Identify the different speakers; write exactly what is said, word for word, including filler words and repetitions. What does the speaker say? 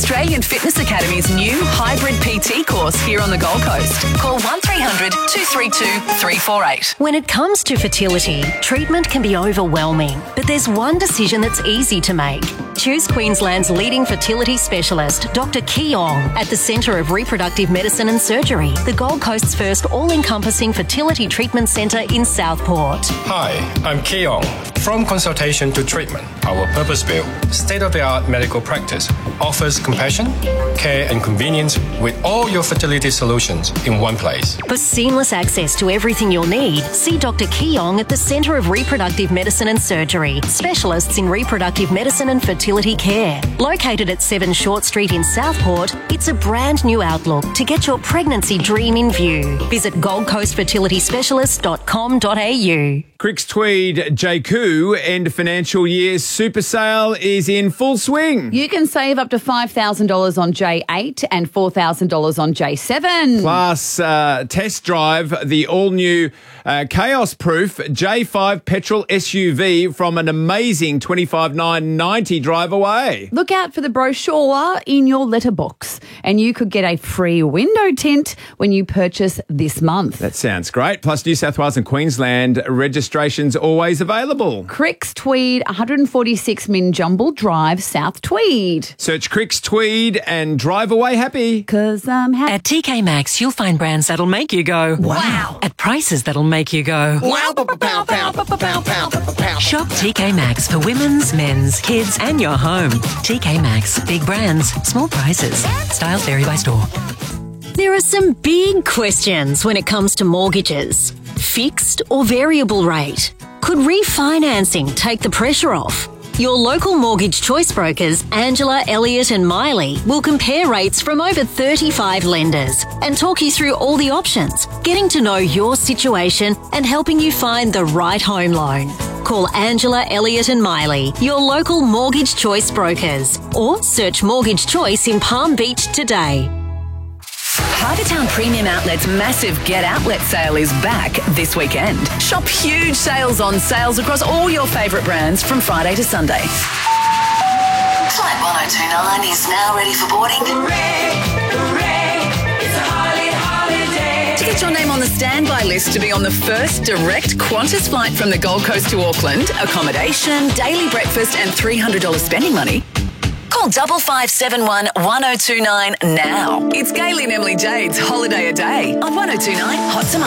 Speaker 1: Australian Fitness Academy's new hybrid P T course here on the Gold Coast. Call one three hundred two three two three four eight.
Speaker 2: When it comes to fertility, treatment can be overwhelming, but there's one decision that's easy to make. Choose Queensland's leading fertility specialist, Doctor Keong, at the Centre of Reproductive Medicine and Surgery, the Gold Coast's first all-encompassing fertility treatment centre in Southport.
Speaker 3: Hi, I'm Keong. From consultation to treatment, our purpose-built, state-of-the-art medical practice offers compassion, care and convenience with all your fertility solutions in one place.
Speaker 2: For seamless access to everything you'll need, see Doctor Keong at the Centre of Reproductive Medicine and Surgery, specialists in reproductive medicine and fertility care. Located at seven Short Street in Southport, it's a brand new outlook to get your pregnancy dream in view. Visit gold coast fertility specialist dot com dot a u.
Speaker 4: Cricks Tweed J Q end financial year super sale is in full swing.
Speaker 5: You can save up to five thousand dollars on J eight and four thousand dollars on J seven.
Speaker 4: Plus, uh, test drive the all-new uh, chaos-proof J five petrol S U V from an amazing twenty-five thousand nine hundred ninety dollars drive away.
Speaker 5: Look out for the brochure in your letterbox, and you could get a free window tint when you purchase this month.
Speaker 4: That sounds great. Plus, New South Wales and Queensland registrations always available.
Speaker 5: Cricks Tweed, one forty-six Min Jumble Drive, South Tweed.
Speaker 4: Search Cricks Tweed and drive away happy.
Speaker 5: Cause I'm happy.
Speaker 2: At T K Maxx, you'll find brands that'll make you go, wow. At prices that'll make you go, wow. Shop T K Maxx for women's, men's, kids and your home. T K Maxx. Big brands, small prices. Styles vary by store. There are some big questions when it comes to mortgages. Fixed or variable rate? Could refinancing take the pressure off? Your local mortgage choice brokers, Angela, Elliott and Miley, will compare rates from over thirty-five lenders and talk you through all the options, getting to know your situation and helping you find the right home loan. Call Angela, Elliott and Miley, your local mortgage choice brokers, or search Mortgage Choice in Palm Beach today.
Speaker 1: Harbour Town Premium Outlet's massive Get Outlet sale is back this weekend. Shop huge sales on sales across all your favourite brands from Friday to Sunday.
Speaker 6: Flight one oh two nine is now ready for boarding.
Speaker 1: Hooray, hooray, it's a Harley holiday. To get your name on the standby list to be on the first direct Qantas flight from the Gold Coast to Auckland, accommodation, daily breakfast and three hundred dollars spending money, call double five seven one one oh two nine now. It's Gaylene Emily Jade's Holiday a Day on one oh two nine Hot Tonight.